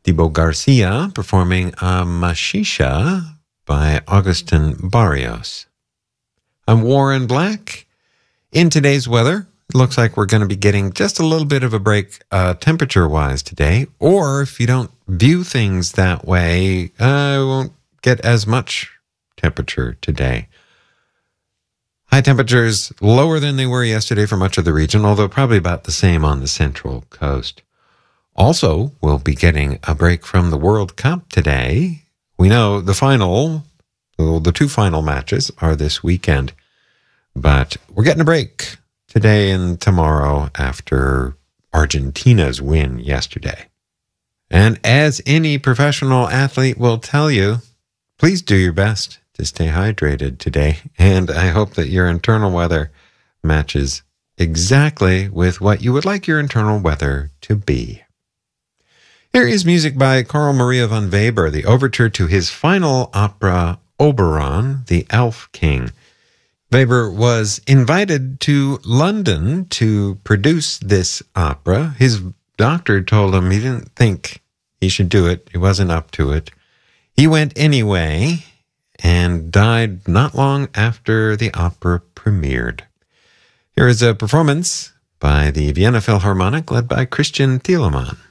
Thibaut Garcia performing Machisha by Augustin Barrios. I'm Warren Black. In today's weather, it looks like we're going to be getting just a little bit of a break temperature-wise today, or if you don't view things that way, we won't get as much temperature today. High temperatures lower than they were yesterday for much of the region, although probably about the same on the central coast. Also, we'll be getting a break from the World Cup today. We know the two final matches are this weekend, but we're getting a break today and tomorrow after Argentina's win yesterday. And as any professional athlete will tell you, please do your best to stay hydrated today. And I hope that your internal weather matches exactly with what you would like your internal weather to be. Here is music by Carl Maria von Weber, the overture to his final opera, Oberon, the Elf King. Weber was invited to London to produce this opera. His doctor told him he didn't think he should do it. He wasn't up to it. He went anyway and died not long after the opera premiered. Here is a performance by the Vienna Philharmonic led by Christian Thielemann.